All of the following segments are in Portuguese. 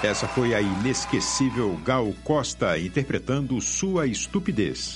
Essa foi a inesquecível Gal Costa interpretando Sua Estupidez.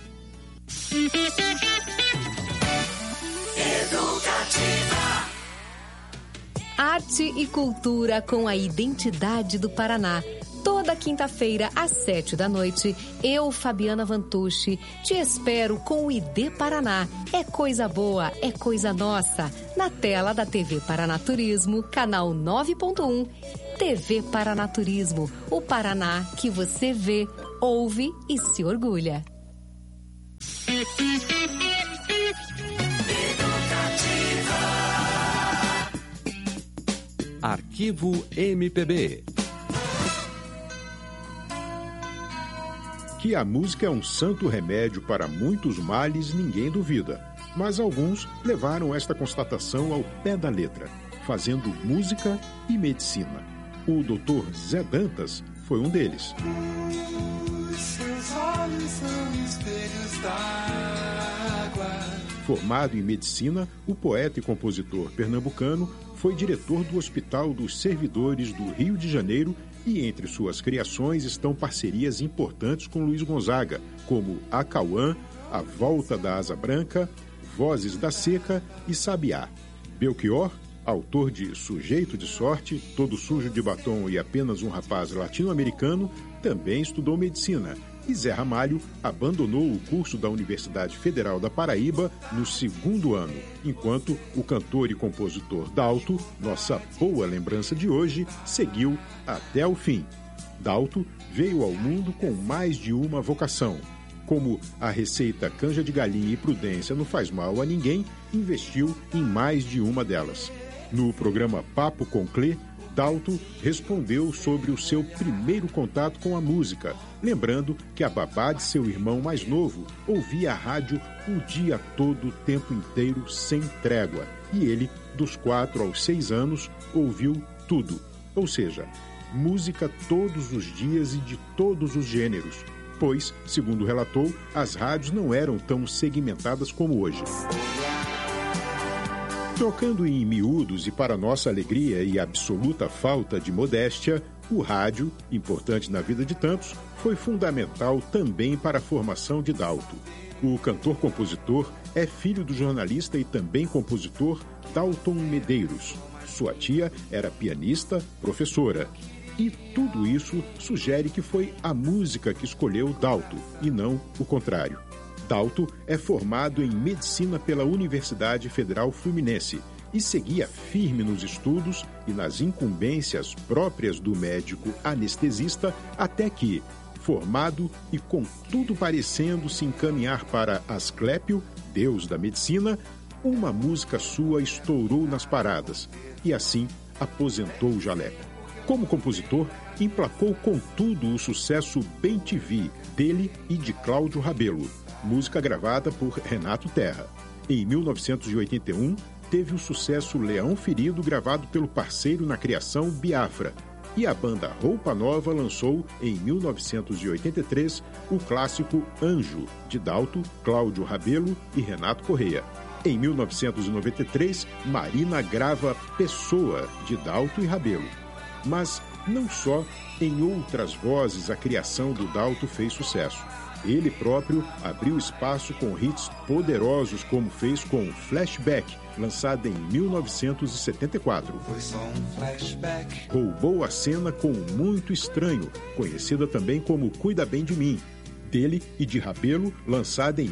Arte e cultura com a identidade do Paraná. Toda quinta-feira, às 7h, eu, Fabiana Vantucci, te espero com o ID Paraná. É coisa boa, é coisa nossa. Na tela da TV Paraná Turismo, canal 9.1. TV Paraná Turismo, o Paraná que você vê, ouve e se orgulha. Arquivo MPB. Que a música é um santo remédio para muitos males, ninguém duvida. Mas alguns levaram esta constatação ao pé da letra, fazendo música e medicina. O Dr. Zé Dantas foi um deles. Os seus olhos são espelhos d'água. Formado em medicina, o poeta e compositor pernambucano foi diretor do Hospital dos Servidores do Rio de Janeiro e entre suas criações estão parcerias importantes com Luiz Gonzaga, como Acauã, A Volta da Asa Branca, Vozes da Seca e Sabiá. Belchior, autor de Sujeito de Sorte, Todo Sujo de Batom e Apenas um Rapaz Latino-Americano, também estudou medicina. E Zé Ramalho abandonou o curso da Universidade Federal da Paraíba no 2º ano, enquanto o cantor e compositor Dalto, nossa boa lembrança de hoje, seguiu até o fim. Dalto veio ao mundo com mais de uma vocação. Como a receita canja de galinha e prudência não faz mal a ninguém, investiu em mais de uma delas. No programa Papo com Clê, Dalto respondeu sobre o seu primeiro contato com a música, lembrando que a babá de seu irmão mais novo ouvia a rádio o dia todo, o tempo inteiro, sem trégua. E ele, dos 4 aos 6 anos, ouviu tudo. Ou seja, música todos os dias e de todos os gêneros. Pois, segundo relatou, as rádios não eram tão segmentadas como hoje. Trocando em miúdos e para nossa alegria e absoluta falta de modéstia, o rádio, importante na vida de tantos, foi fundamental também para a formação de Dalto. O cantor-compositor é filho do jornalista e também compositor Dalton Medeiros. Sua tia era pianista, professora. E tudo isso sugere que foi a música que escolheu Dalto, e não o contrário. Dalto é formado em medicina pela Universidade Federal Fluminense e seguia firme nos estudos e nas incumbências próprias do médico anestesista até que, formado e com tudo parecendo se encaminhar para Asclépio, deus da medicina, uma música sua estourou nas paradas e assim aposentou o jaleco. Como compositor, emplacou contudo o sucesso Bem Te Vi, dele e de Cláudio Rabelo, música gravada por Renato Terra. Em 1981, teve o sucesso Leão Ferido, gravado pelo parceiro na criação Biafra. E a banda Roupa Nova lançou, em 1983, o clássico Anjo, de Dalto, Cláudio Rabelo e Renato Correia. Em 1993, Marina grava Pessoa, de Dalto e Rabelo. Mas não só em outras vozes a criação do Dalto fez sucesso. Ele próprio abriu espaço com hits poderosos, como fez com Flashback, lançada em 1974. Foi só um flashback. Roubou a cena com Muito Estranho, conhecida também como Cuida Bem de Mim, dele e de Rabelo, lançada em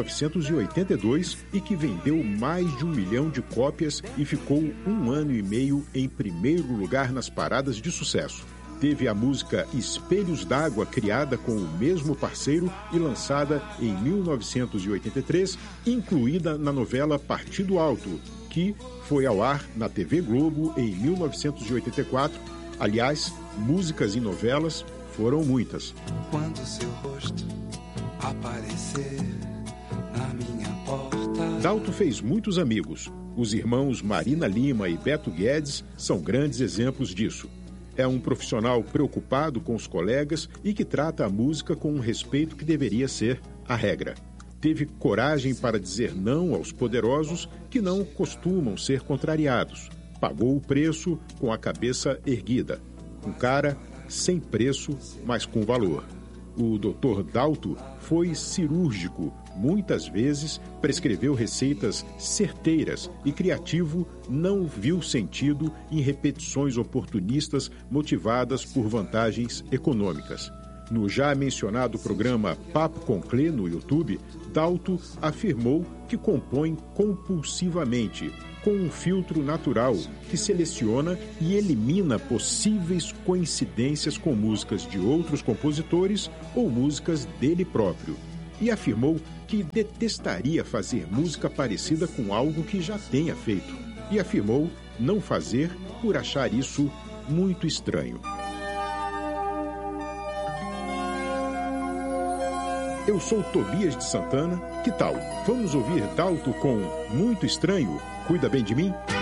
1982 e que vendeu mais de 1 milhão de cópias e ficou 1 ano e meio em primeiro lugar nas paradas de sucesso. Teve a música Espelhos d'Água, criada com o mesmo parceiro e lançada em 1983, incluída na novela Partido Alto, que foi ao ar na TV Globo em 1984. Aliás, músicas em novelas foram muitas. Quando seu rosto aparecer na minha porta. Dalto fez muitos amigos. Os irmãos Marina Lima e Beto Guedes são grandes exemplos disso. É um profissional preocupado com os colegas e que trata a música com um respeito que deveria ser a regra. Teve coragem para dizer não aos poderosos que não costumam ser contrariados. Pagou o preço com a cabeça erguida. Um cara sem preço, mas com valor. O Dr. Dalto foi cirúrgico, muitas vezes prescreveu receitas certeiras e criativo não viu sentido em repetições oportunistas motivadas por vantagens econômicas. No já mencionado programa Papo com Clê no YouTube, Dalto afirmou que compõe compulsivamente, com um filtro natural que seleciona e elimina possíveis coincidências com músicas de outros compositores ou músicas dele próprio. E afirmou que detestaria fazer música parecida com algo que já tenha feito. E afirmou não fazer por achar isso muito estranho. Eu sou Tobias de Santana. Que tal? Vamos ouvir Dalto com Muito Estranho? Cuida bem de mim?